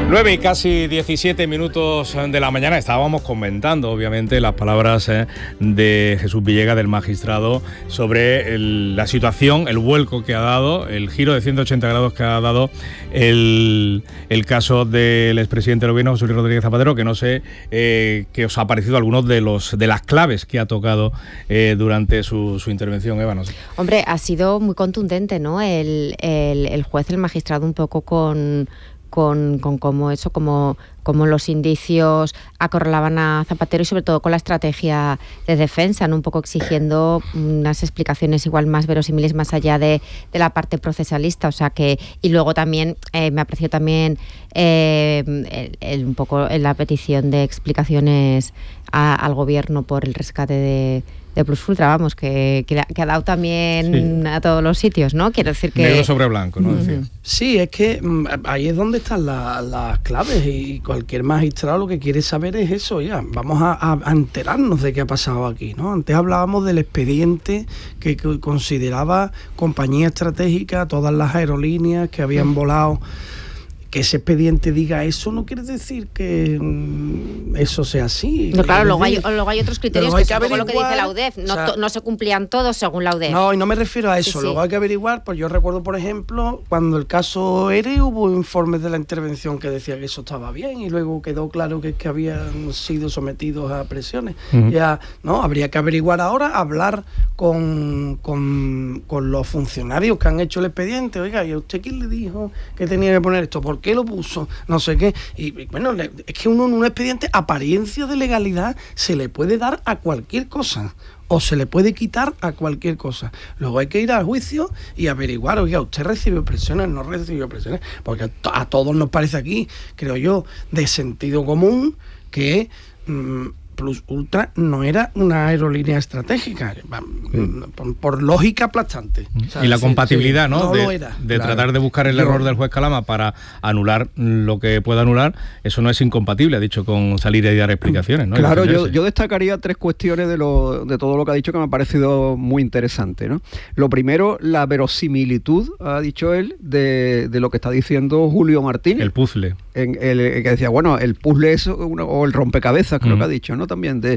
9 y casi 17 minutos de la mañana. Estábamos comentando, obviamente, las palabras de Jesús Villegas, del magistrado, sobre la situación, el vuelco que ha dado, el giro de 180 grados que ha dado el caso del expresidente del gobierno, José Luis Rodríguez Zapatero, que no sé qué os ha parecido algunos de las claves que ha tocado durante su intervención, Eva. No sé. Hombre, ha sido muy contundente, ¿no? El juez, el magistrado, un poco con cómo los indicios acorralaban a Zapatero y sobre todo con la estrategia de defensa, ¿no? Un poco exigiendo unas explicaciones igual más verosímiles más allá de la parte procesalista, o sea que, y luego también me apreció también un poco en la petición de explicaciones al gobierno por el rescate de Plus Ultra, vamos, que ha dado también a todos los sitios, ¿no? Quiero decir que... Negro sobre blanco, ¿no? Uh-huh. Sí, es que ahí es donde están las claves, y cualquier magistrado lo que quiere saber es eso, ya, vamos a enterarnos de qué ha pasado aquí, ¿no? Antes hablábamos del expediente que consideraba compañía estratégica, todas las aerolíneas que habían volado. Que ese expediente diga eso no quiere decir que eso sea así. No, claro, luego hay otros criterios que es un poco lo que dice la UDEF. No se cumplían todos según la UDEF. No, y no me refiero a eso. Sí. Luego hay que averiguar, pues yo recuerdo, por ejemplo, cuando el caso ERE hubo informes de la intervención que decía que eso estaba bien y luego quedó claro que habían sido sometidos a presiones. Uh-huh. Ya, ¿no? Habría que averiguar ahora, hablar con los funcionarios que han hecho el expediente. Oiga, ¿y a usted quién le dijo que tenía que poner esto? ¿Por qué lo puso? No sé qué. Y bueno, es que uno en un expediente, apariencia de legalidad, se le puede dar a cualquier cosa o se le puede quitar a cualquier cosa. Luego hay que ir al juicio y averiguar, oiga, ¿usted recibió presiones? ¿No recibió presiones? Porque a todos nos parece aquí, creo yo, de sentido común que... Plus Ultra no era una aerolínea estratégica, por lógica aplastante. O sea, y la compatibilidad, ¿no? No lo era. De claro. Tratar de buscar el error del juez Calama para anular lo que pueda anular, eso no es incompatible, ha dicho, con salir y dar explicaciones, ¿no? Claro, yo destacaría tres cuestiones de todo lo que ha dicho que me ha parecido muy interesante, ¿no? Lo primero, la verosimilitud, ha dicho él, de lo que está diciendo Julio Martínez. El puzzle. Que decía, bueno, el puzzle es o el rompecabezas, creo que ha dicho, ¿no? También de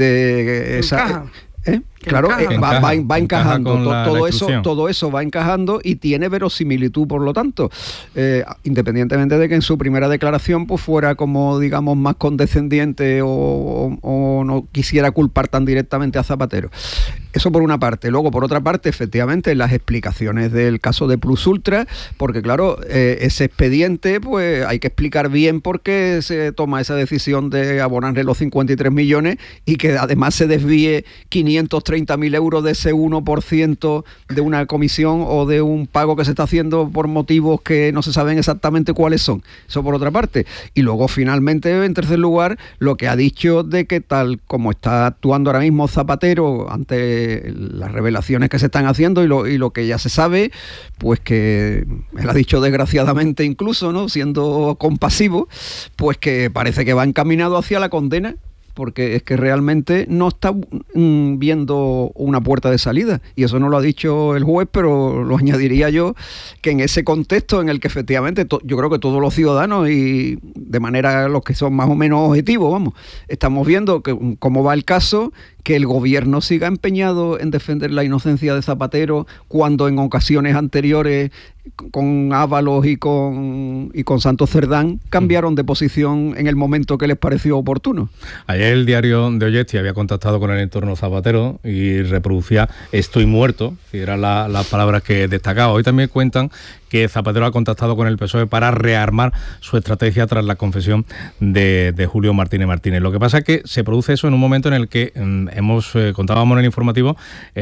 esa... Claro, va encajando, todo eso va encajando y tiene verosimilitud, por lo tanto, independientemente de que en su primera declaración pues fuera como, digamos, más condescendiente o no quisiera culpar tan directamente a Zapatero. Eso por una parte. Luego, por otra parte, efectivamente, las explicaciones del caso de Plus Ultra, porque claro, ese expediente, pues hay que explicar bien por qué se toma esa decisión de abonarle los 53 millones y que además se desvíe 530.000 euros de ese 1% de una comisión o de un pago que se está haciendo por motivos que no se saben exactamente cuáles son. Eso por otra parte. Y luego, finalmente, en tercer lugar, lo que ha dicho de que tal como está actuando ahora mismo Zapatero ante las revelaciones que se están haciendo y lo que ya se sabe, pues que él ha dicho desgraciadamente incluso, ¿no? Siendo compasivo, pues que parece que va encaminado hacia la condena, porque es que realmente no está viendo una puerta de salida, y eso no lo ha dicho el juez, pero lo añadiría yo, que en ese contexto en el que efectivamente yo creo que todos los ciudadanos, y de manera los que son más o menos objetivos, vamos, estamos viendo cómo va el caso, que el gobierno siga empeñado en defender la inocencia de Zapatero cuando en ocasiones anteriores con Ábalos y con Santos Cerdán cambiaron de posición en el momento que les pareció oportuno. Ayer el diario de Ollesti había contactado con el entorno Zapatero y reproducía "estoy muerto", que eran las palabras que destacaba. Hoy también cuentan que Zapatero ha contactado con el PSOE para rearmar su estrategia tras la confesión de Julio Martínez Martínez. Lo que pasa es que se produce eso en un momento en el que contábamos en el informativo,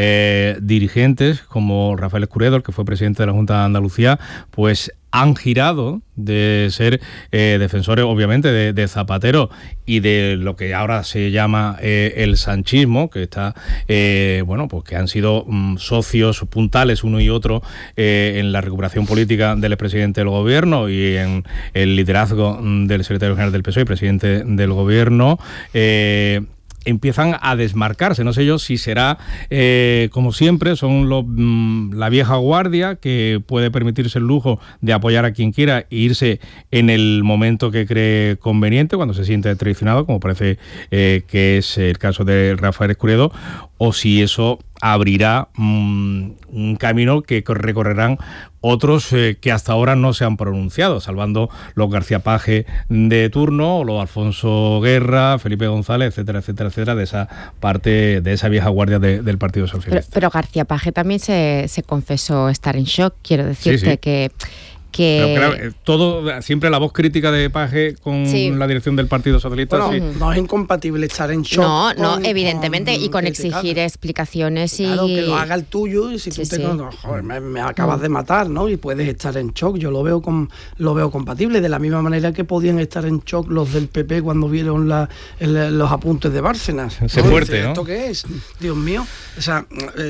dirigentes como Rafael Escuredo, el que fue presidente de la Junta de Andalucía, pues han girado de ser defensores, obviamente, de Zapatero y de lo que ahora se llama el sanchismo, que está, pues que han sido socios puntales uno y otro en la recuperación política del expresidente del gobierno y en el liderazgo del secretario general del PSOE y presidente del gobierno. empiezan a desmarcarse. No sé yo si será, como siempre, son la vieja guardia que puede permitirse el lujo de apoyar a quien quiera e irse en el momento que cree conveniente, cuando se siente traicionado, como parece que es el caso de Rafael Escuredo, o si eso abrirá un camino que recorrerán otros que hasta ahora no se han pronunciado, salvando los García Page de turno, o los Alfonso Guerra, Felipe González, etcétera, etcétera, etcétera, de esa parte, de esa vieja guardia del Partido Socialista. Pero García Page también se confesó estar en shock, quiero decirte que... Pero claro, todo, siempre la voz crítica de Page con la dirección del Partido Socialista. Bueno, no es incompatible estar en shock. No, evidentemente, y con exigir explicaciones. Claro, que lo haga el tuyo, y si tú joder, me acabas de matar, ¿no? Y puedes estar en shock. Yo lo veo compatible, de la misma manera que podían estar en shock los del PP cuando vieron los apuntes de Bárcenas. Ese fuerte, ¿no? ¿Esto qué es? Dios mío. O sea,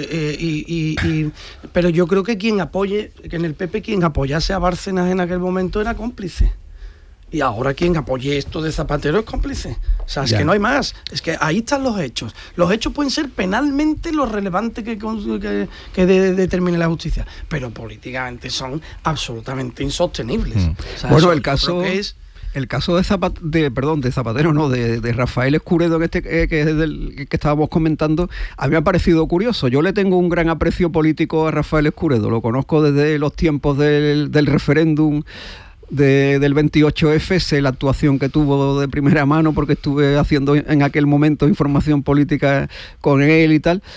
pero yo creo que que en el PP quien apoyase a Bárcenas en aquel momento era cómplice. Y ahora quien apoye esto de Zapatero es cómplice. O sea, es que no hay más. Es que ahí están los hechos. Los hechos pueden ser penalmente lo relevante que determine la justicia, pero políticamente son absolutamente insostenibles. O sea, bueno, el caso de Zapatero, no, de Rafael Escuredo, que es el que estábamos comentando, a mí me ha parecido curioso. Yo le tengo un gran aprecio político a Rafael Escuredo, lo conozco desde los tiempos del referéndum del 28F, sé la actuación que tuvo de primera mano porque estuve haciendo en aquel momento información política con él y tal,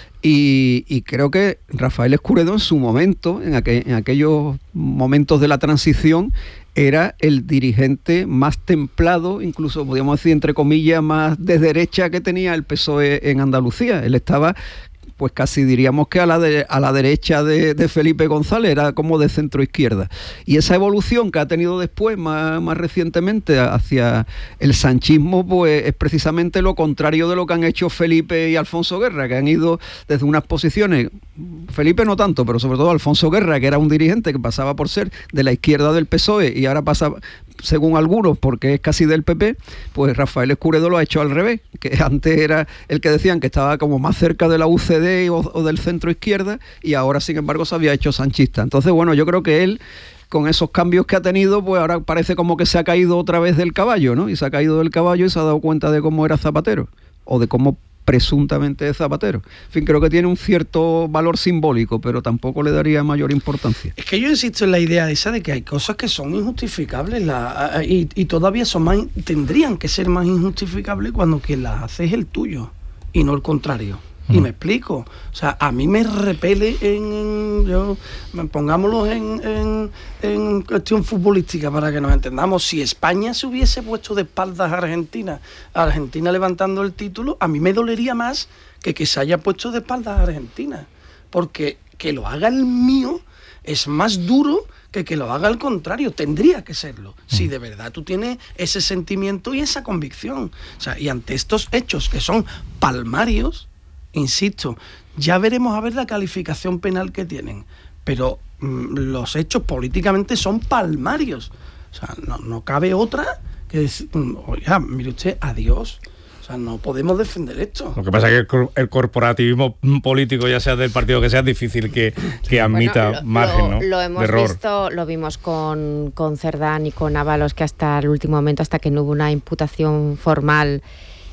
y creo que Rafael Escuredo en su momento, en aquellos momentos de la transición, era el dirigente más templado, incluso podríamos decir entre comillas más de derecha que tenía el PSOE en Andalucía. Él estaba pues casi diríamos que a la derecha de Felipe González, era como de centro izquierda. Y esa evolución que ha tenido después, más recientemente, hacia el sanchismo, pues es precisamente lo contrario de lo que han hecho Felipe y Alfonso Guerra, que han ido desde unas posiciones, Felipe no tanto, pero sobre todo Alfonso Guerra, que era un dirigente que pasaba por ser de la izquierda del PSOE y ahora pasa, según algunos, porque es casi del PP, pues Rafael Escuredo lo ha hecho al revés, que antes era el que decían que estaba como más cerca de la UCD o del centro izquierda, y ahora sin embargo se había hecho sanchista. Entonces, bueno, yo creo que él, con esos cambios que ha tenido, pues ahora parece como que se ha caído otra vez del caballo, ¿no? Y se ha caído del caballo y se ha dado cuenta de cómo era Zapatero, o de cómo presuntamente es Zapatero. En fin, creo que tiene un cierto valor simbólico, pero tampoco le daría mayor importancia. Es que yo insisto en la idea esa de que hay cosas que son injustificables y todavía tendrían que ser más injustificables cuando quien las hace es el tuyo y no el contrario. Y me explico. O sea, a mí me repele pongámoslo en cuestión futbolística para que nos entendamos. Si España se hubiese puesto de espaldas a Argentina levantando el título, a mí me dolería más que se haya puesto de espaldas a Argentina. Porque que lo haga el mío es más duro que lo haga al contrario. Tendría que serlo, si de verdad tú tienes ese sentimiento y esa convicción. O sea, y ante estos hechos que son palmarios, insisto, ya veremos a ver la calificación penal que tienen, pero los hechos políticamente son palmarios. O sea, no cabe otra que decir, oiga, mire usted, adiós. O sea, no podemos defender esto. Lo que pasa es que el corporativismo político, ya sea del partido que sea, es difícil que admita margen, ¿no? Lo hemos visto, lo vimos con Cerdán y con Ábalos, que hasta el último momento, hasta que no hubo una imputación formal,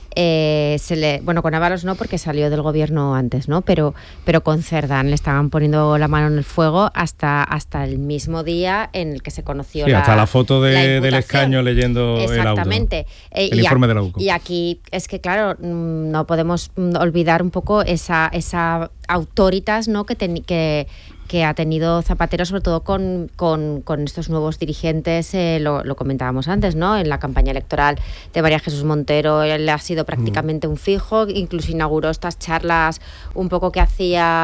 con Ábalos no, porque salió del gobierno antes, ¿no? Pero con Cerdán le estaban poniendo la mano en el fuego hasta el mismo día en el que se conoció hasta la foto del escaño leyendo exactamente el informe de la UCO. Y aquí es que, claro, no podemos olvidar un poco esa autoritas, ¿no? que ha tenido Zapatero, sobre todo con estos nuevos dirigentes, lo comentábamos antes, ¿no? En la campaña electoral de María Jesús Montero, él ha sido prácticamente un fijo, incluso inauguró estas charlas un poco que hacía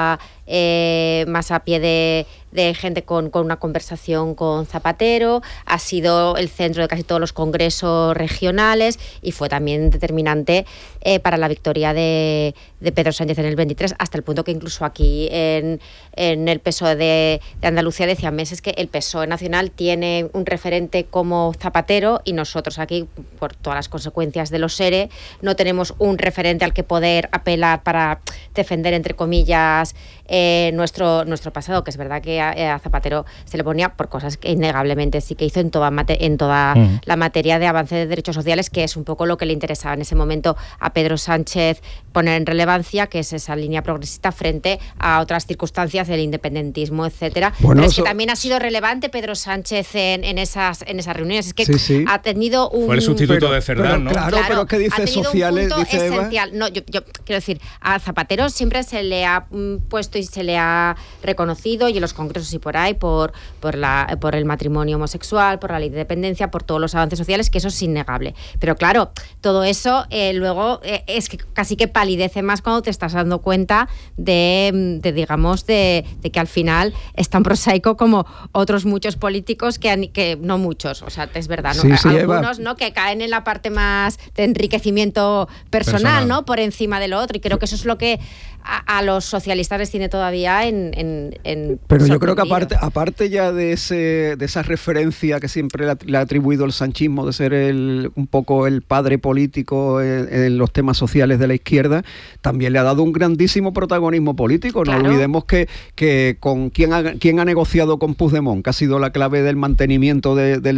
más a pie de gente con una conversación con Zapatero, ha sido el centro de casi todos los congresos regionales y fue también determinante para la victoria de Pedro Sánchez en el 23, hasta el punto que incluso aquí en el PSOE de Andalucía decían meses que el PSOE nacional tiene un referente como Zapatero y nosotros aquí, por todas las consecuencias de los ERE, no tenemos un referente al que poder apelar para defender, entre comillas, nuestro pasado, que es verdad que a Zapatero se le ponía por cosas que innegablemente sí que hizo en toda la materia de avance de derechos sociales, que es un poco lo que le interesaba en ese momento a Pedro Sánchez poner en relevancia, que es esa línea progresista frente a otras circunstancias del independentismo, etcétera. Bueno, pero es que también ha sido relevante Pedro Sánchez en esas reuniones. Es que ha tenido un... Fue el sustituto de Cerdán, ¿no? Claro, pero es que dice sociales, un punto dice esencial. No, yo quiero decir, a Zapatero siempre se le ha puesto y se le ha reconocido, y en los congresos y por ahí, por el matrimonio homosexual, por la ley de dependencia, por todos los avances sociales, que eso es innegable. Pero claro, todo eso luego es que casi que palidece más cuando te estás dando cuenta de que al final es tan prosaico como otros muchos políticos que no muchos, o sea, es verdad, ¿no? Sí, algunos, ¿no?, que caen en la parte más de enriquecimiento personal, ¿no?, por encima de lo otro, y creo que eso es lo que a los socialistas les tiene todavía en pero yo creo que aparte ya de esa referencia que siempre le ha atribuido el sanchismo de ser un poco el padre político en los temas sociales de la izquierda, también le ha dado un grandísimo protagonismo político. No olvidemos que con quién ha negociado con Puigdemont, que ha sido la clave del mantenimiento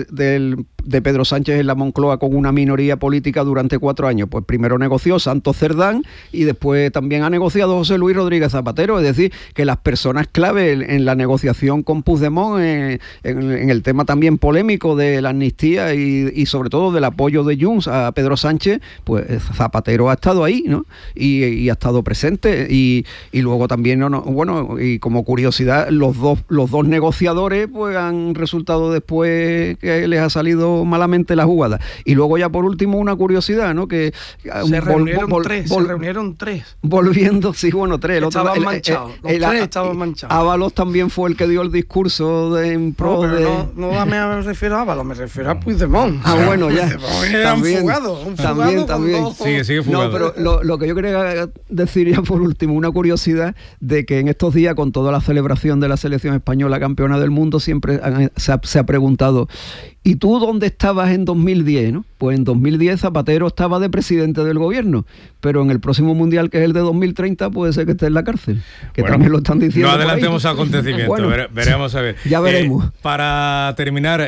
de Pedro Sánchez en la Moncloa con una minoría política durante 4 años. Pues primero negoció Santos Cerdán y después también ha negociado José Luis Rodríguez Zapatero. Es decir, que las personas clave en la negociación con Puigdemont, en el tema también polémico de la amnistía y sobre todo del apoyo de Junts a Pedro Sánchez, pues Zapatero ha estado ahí, ¿no? Y ha estado presente. Y luego también, bueno, y como curiosidad, los dos negociadores pues han resultado después que les ha salido malamente la jugada. Y luego ya por último una curiosidad, ¿no? Que se reunieron tres. Volviendo, sí, bueno, 3. Estaban manchados. Los 3 estaban manchados. Ábalos también fue el que dio el discurso en pro de... No me refiero a Ábalos, me refiero a Puigdemont. Bueno, ya. Era un fugado. También. Sigue fugado. No, pero lo que yo quería decir ya por último, una curiosidad de que en estos días, con toda la celebración de la selección española campeona del mundo, siempre se ha preguntado: ¿y tú dónde estabas en 2010? ¿no? Pues en 2010 Zapatero estaba de presidente del gobierno, pero en el próximo mundial, que es el de 2030, puede ser que esté en la cárcel, que también lo están diciendo. No adelantemos acontecimientos, bueno, veremos a ver. Ya veremos. Para terminar,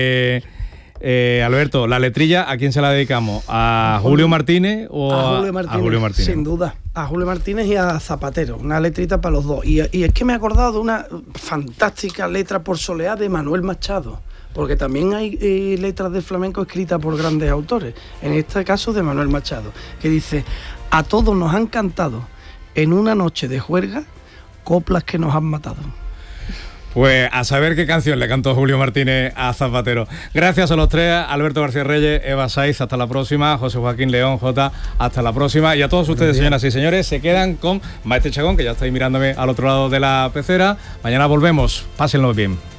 Alberto, la letrilla, ¿a quién se la dedicamos? ¿A Julio Martínez o a Julio Martínez? Sin duda, a Julio Martínez y a Zapatero, una letrita para los dos. Y es que me he acordado de una fantástica letra por soleá de Manuel Machado, porque también hay letras de flamenco escritas por grandes autores, en este caso de Manuel Machado, que dice: a todos nos han cantado en una noche de juerga coplas que nos han matado. Pues a saber qué canción le cantó Julio Martínez a Zapatero. Gracias a los 3, Alberto García Reyes, Eva Saiz, hasta la próxima, José Joaquín León, Jota, hasta la próxima, y a todos ustedes, señoras y señores, se quedan con Maite Chagón, que ya estáis mirándome al otro lado de la pecera. Mañana volvemos, pásenlo bien.